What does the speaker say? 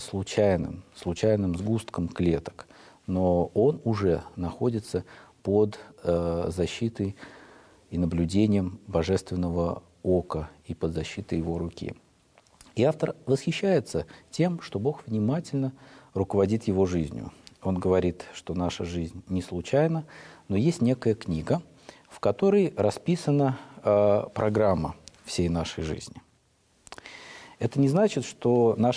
случайным сгустком клеток, но он уже находится под защитой и наблюдением божественного ока и под защитой его руки. И автор восхищается тем, что Бог внимательно руководит его жизнью. Он говорит, что наша жизнь не случайна, но есть некая книга, в которой расписана программа всей нашей жизни. Это не значит, что наша